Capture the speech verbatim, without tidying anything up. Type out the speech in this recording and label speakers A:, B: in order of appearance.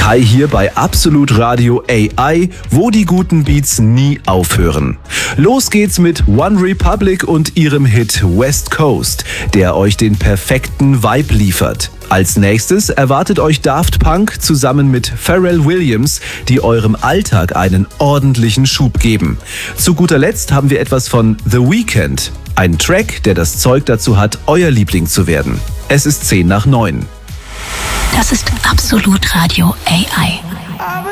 A: Kai hier bei Absolut Radio A I, wo die guten Beats nie aufhören. Los geht's mit One Republic und ihrem Hit West Coast, der euch den perfekten Vibe liefert. Als nächstes erwartet euch Daft Punk zusammen mit Pharrell Williams, die eurem Alltag einen ordentlichen Schub geben. Zu guter Letzt haben wir etwas von The Weeknd, ein Track, der das Zeug dazu hat, euer Liebling zu werden. Es ist zehn nach neun.
B: Das ist Absolut Radio A I.